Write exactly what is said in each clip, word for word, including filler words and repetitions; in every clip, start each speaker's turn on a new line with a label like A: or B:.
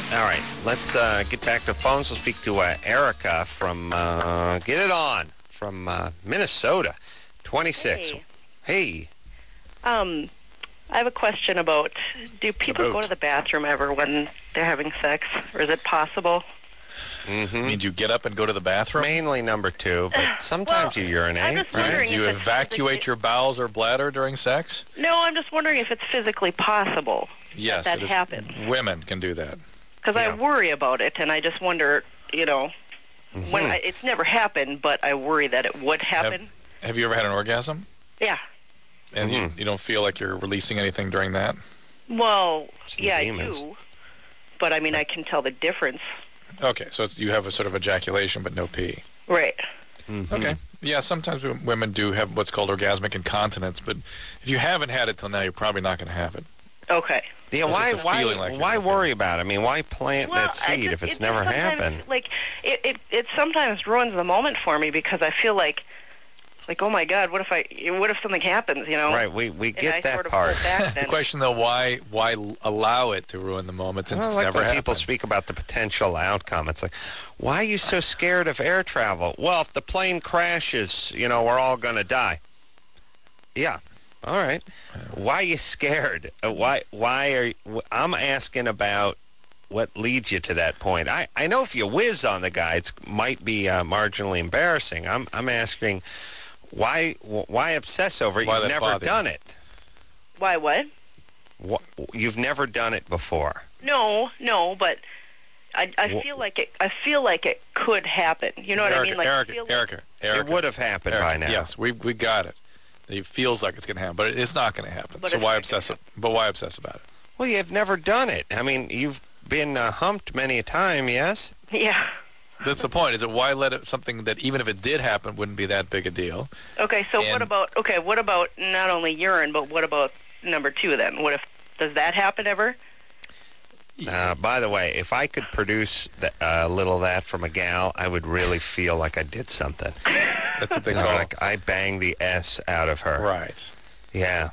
A: All right, let's uh, get back to phones. We'll speak to uh, Erica from, uh, get it on, from uh, Minnesota, twenty-six.
B: Hey.
A: Hey.
B: Um, I have a question about, do people
C: About?
B: go to the bathroom ever when they're having sex? Or is it possible?
A: Mm-hmm.
C: I mean, do you get up and go to the bathroom?
A: Mainly number two, but sometimes
B: Well,
A: you urinate,
B: I'm just
A: right?
B: wondering
C: Do you
B: if it's
C: evacuate
B: physically-
C: your bowels or bladder during sex?
B: No, I'm just wondering if it's physically possible
C: Yes,
B: that
C: it is.
B: happens.
C: Women can do that.
B: Because
A: Yeah.
B: I worry about it, and I just wonder, you know,
A: Mm-hmm.
B: when I, it's never happened, but I worry that it would happen.
C: Have, have you ever had an orgasm?
B: Yeah.
C: And you,
A: Mhm.
C: you don't feel like you're releasing anything during that?
B: Well,
A: Some
B: yeah,
A: demons.
B: I do. But, I mean, I can tell the difference.
C: Okay, so it's, you have a sort of ejaculation but no pee.
B: Right.
A: Mhm.
C: Okay. Yeah, sometimes w- women do have what's called orgasmic incontinence, but if you haven't had it till now, you're probably not going to have it.
B: Okay.
A: Yeah,
C: It's
A: why,
C: just a
A: why,
C: feeling like you're
A: why
C: gonna
A: worry about it? I mean, why plant
B: Well,
A: that
B: I
A: seed
B: just-
A: if it's
B: it
A: never
B: just sometimes,
A: happened?
B: Like, it, it, it sometimes ruins the moment for me because I feel like, like, oh my God, what if I, what if something happens, you know?
A: Right, we, we
B: And
A: get
B: I
A: that
B: sort of
A: part.
B: pull back
C: The
B: then.
C: question, though, why why l- allow it to ruin the moment since
A: I don't
C: it's
A: like
C: never
A: when
C: happened?
A: people speak about the potential outcome. It's like, why are you so scared of air travel? Well, if the plane crashes, you know, we're all going to die. Yeah. All right. Why are you scared? Uh, Why? Why are you, I'm asking about what leads you to that point. I, I know if you whiz on the guy, it might be uh, marginally embarrassing. I'm I'm asking why why obsess over it?
C: Why
A: You've
C: that
A: never
C: bother you?
A: done it.
B: Why, what?
A: Wh- You've never done it before.
B: No, no, but I, I
A: Wha-
B: feel like it, I feel like it could happen. You know what
C: Erica,
B: I mean? Like, I
C: Erica,
B: feel like,
C: Erica, Erica,
A: It would have happened
C: Erica,
A: by now.
C: Yes, we we got it. It feels like it's going to happen, but it's not going to happen.
B: But
C: So
B: it's
C: why
B: not
C: obsess?
B: gonna
C: But why obsess about it?
A: Well, you've never done it. I mean, you've been uh, humped many a time, yes?
B: yeah.
C: That's the point. Is it why let it something that even if it did happen wouldn't be that big a deal?
B: Okay, so what
C: And-
B: about, okay, what about not only urine, but what about number two then? What if, does that happen ever?
A: Uh, by the way, if I could produce th- a little of that from a gal, I would really feel like I did something.
C: That's what they
A: You know,
C: call
A: like I banged the S out of her.
C: right.
A: Yeah.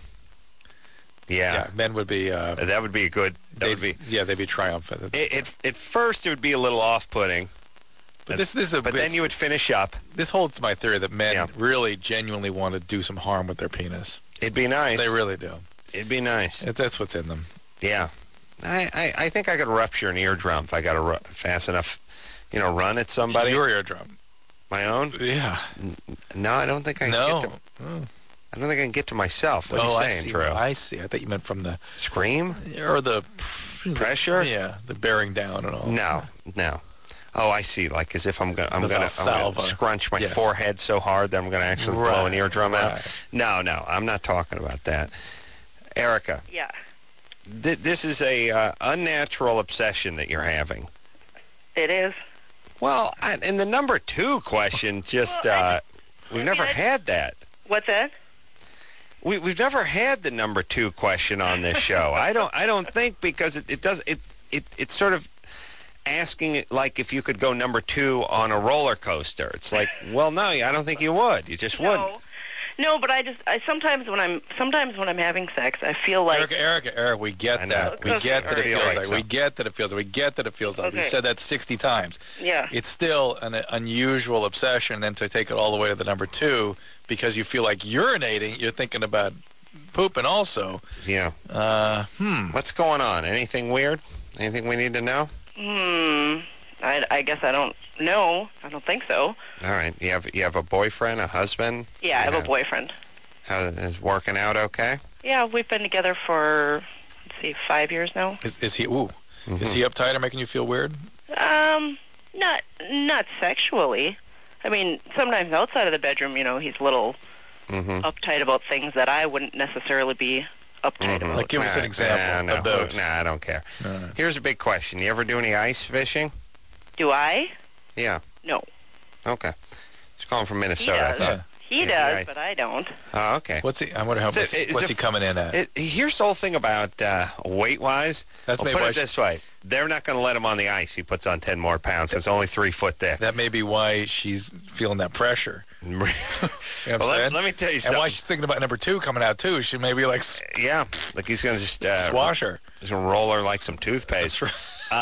C: Yeah,
A: Yeah.
C: men would be. Uh,
A: That would be a good. That would
C: they'd-
A: be.
C: Yeah, they'd be triumphant.
A: It, it, at first, it would be a little off-putting,
C: But this, this is a.
A: but then
C: it's-
A: you would finish up.
C: This holds to my theory that men
A: Yeah.
C: really genuinely want to do some harm with their penis.
A: It'd be nice.
C: They really do.
A: It'd be nice.
C: It, that's what's in them.
A: Yeah. I, I, I think I could rupture an eardrum if I got a ru- fast enough, you know, run at somebody.
C: Your eardrum.
A: My own?
C: Yeah.
A: No, I don't think I can
C: No.
A: get to.
C: Oh.
A: I don't think I can get to myself. What are
C: oh,
A: you
C: I
A: saying,
C: see.
A: Drew?
C: I see. I thought you meant from the
A: Scream?
C: or the
A: Pressure?
C: Yeah, the bearing down and all.
A: No, no. Oh, I see. Like as if I'm going, I'm
C: The
A: going to
C: Valsalva.
A: scrunch my
C: Yes.
A: forehead so hard that I'm going to actually blow an
C: Right,
A: eardrum out.
C: right.
A: No, no, I'm not talking about that. Erica,
B: Yeah.
A: th- this is a uh, unnatural obsession that you're having.
B: It is.
A: Well, I, and the number two question, just
B: Well, I
A: uh, we've
B: I
A: never
B: mean, I-
A: had that.
B: What's that?
A: We, we've never had the number two question on this show. I don't. I don't think because it, it does. It it it's sort of asking it like if you could go number two on a roller coaster. It's like, well, no, I don't think you would. You just wouldn't.
B: No. No, but I just I sometimes when I'm sometimes when I'm having sex, I feel like
C: Erica, Erica, Erica, we get
A: I know.
C: that. We
B: Okay.
C: get that it
A: Feel
C: feels
A: like
C: like.
A: so.
C: We get that it feels like. We get that it feels like. We've
B: Okay.
C: said that sixty times.
B: yeah.
C: It's still an unusual obsession. Then to take it all the way to the number two because you feel like urinating, you're thinking about pooping also.
A: Yeah.
C: Uh, hmm.
A: What's going on? Anything weird? Anything we need to know?
B: Hmm. I, I guess I don't know. I don't think so.
A: All right. You have you have a boyfriend, a husband.
B: Yeah, I have
A: Yeah.
B: a boyfriend.
A: How is working out? Okay.
B: Yeah, we've been together for let's see, five years now.
C: Is, is he? Ooh.
A: Mm-hmm.
C: Is he uptight or making you feel weird?
B: Um, not not sexually. I mean, sometimes outside of the bedroom, you know, he's a little
A: Mm-hmm.
B: uptight about things that I wouldn't necessarily be uptight about.
C: Like, give us an example
A: Nah,
C: of
A: no,
C: those.
A: Nah, I don't care.
C: All right.
A: Here's a big question. You ever do any ice fishing?
B: Do I?
A: Yeah.
B: No.
A: Okay. Just calling from
B: He
A: Minnesota. I
B: does.
A: thought.
C: Yeah.
B: He
A: Yeah,
B: does,
A: right.
B: but I don't.
A: Oh, okay.
C: What's he? I wonder how.
A: So,
C: What's,
A: is
C: what's
A: it-
C: he coming in at?
A: It, here's the whole thing about uh, weight-wise.
C: That's
A: I'll
C: maybe
A: put
C: why
A: it
C: she-
A: this way. They're not going to let him on the ice. He puts on ten more pounds. It's only three foot thick.
C: That may be why she's feeling that pressure. You know what I'm
A: Well, let,
C: saying?
A: let me tell you
C: and
A: something.
C: why she's thinking about number two coming out too. She may be like s-
A: Yeah, like he's going to just uh,
C: swash her.
A: He's going to roll her like some toothpaste.
C: That's right.